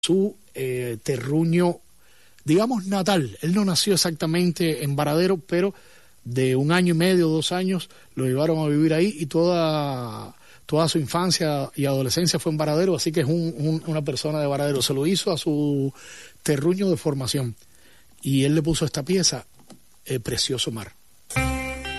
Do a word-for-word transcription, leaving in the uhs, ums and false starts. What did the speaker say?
su eh, terruño, digamos, natal. Él no nació exactamente en Varadero, pero de un año y medio, dos años, lo llevaron a vivir ahí y toda, toda su infancia y adolescencia fue en Varadero, así que es un, un, una persona de Varadero. Se lo hizo a su terruño de formación y él le puso esta pieza, eh, Precioso Mar.